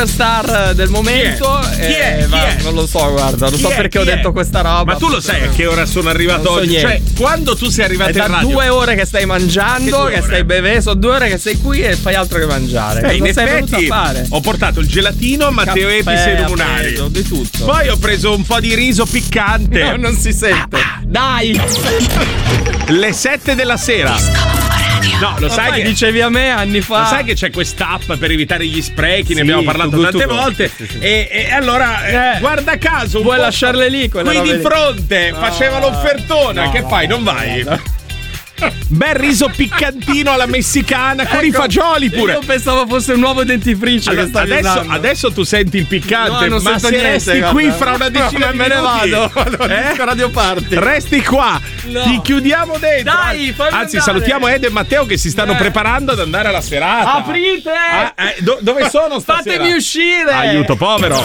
star del momento. Chi è? Non lo so, guarda, non so perché ho detto questa roba. Ma tu lo sai a che ora sono arrivato non so oggi? niente. Cioè, quando tu sei arrivato è in da radio 2 ore che stai mangiando, che stai bevendo, sono 2 ore che sei qui e fai altro che mangiare. in Cosa sei venuto effetti a fare? ho portato il gelatino a Matteo Epis e Lumunari. Di tutto. Poi ho preso un po' di riso piccante. No, non si sente. Dai! Le 7 della sera. No, lo sai che dicevi a me anni fa. Lo sai che c'è quest'app per evitare gli sprechi, ne abbiamo parlato tu, tante volte. Sì. E allora, guarda caso, vuoi lasciarle lì qui di fronte faceva l'offertona. Che fai? Non vai? No. Bel riso piccantino alla messicana con i fagioli pure. Io pensavo fosse un nuovo dentifricio che stavi usando. Adesso tu senti il piccante, no, ma se niente, resti qui fra una decina di me ne minuti, vado. Radio Party. Resti qua. No. Ti chiudiamo dentro. Dai, fammi Anzi, andare. salutiamo Ed e Matteo che si stanno preparando ad andare alla serata. Aprite! Dove sono stasera? Fatemi uscire! Aiuto povero.